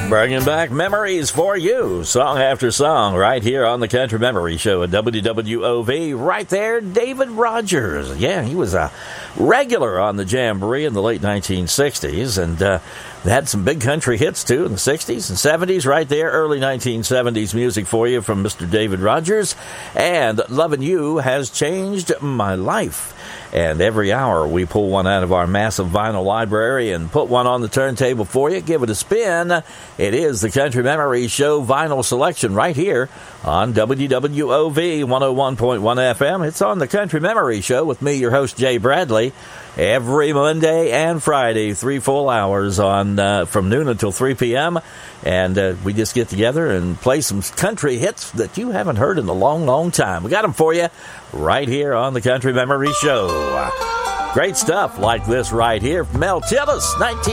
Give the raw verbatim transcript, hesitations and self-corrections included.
Bringing back memories for you, song after song, right here on the Country Memory Show at W W O V. Right there, David Rogers. Yeah, he was a regular on the Jamboree in the late nineteen sixties, and uh, they had some big country hits, too, in the sixties and seventies. Right there, early nineteen seventies music for you from Mister David Rogers. And Lovin' You Has Changed My Life. And every hour we pull one out of our massive vinyl library and put one on the turntable for you. Give it a spin. It is the Country Memory Show vinyl selection right here on W W O V one oh one point one F M. It's on the Country Memory Show with me, your host, Jay Bradley, every Monday and Friday, three full hours on uh, from noon until three p.m. And uh, we just get together and play some country hits that you haven't heard in a long, long time. We got them for you right here on the Country Memory Show. Great stuff like this right here from Mel Tillis, nineteen